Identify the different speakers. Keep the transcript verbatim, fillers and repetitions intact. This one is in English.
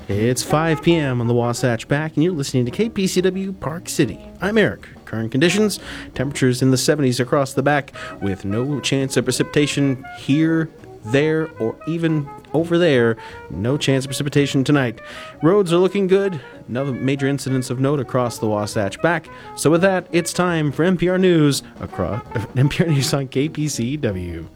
Speaker 1: It's five p.m. on the Wasatch Back, and you're listening to K P C W Park City. I'm Eric. Current conditions, temperatures in the seventies across the back, with no chance of precipitation here, there, or even over there. No chance of precipitation tonight. Roads are looking good. No major incidents of note across the Wasatch Back. So with that, it's time for N P R News across N P R News on K P C W.